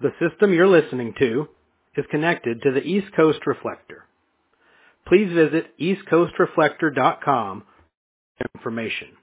The system you're listening to is connected to the East Coast Reflector. Please visit eastcoastreflector.com for information.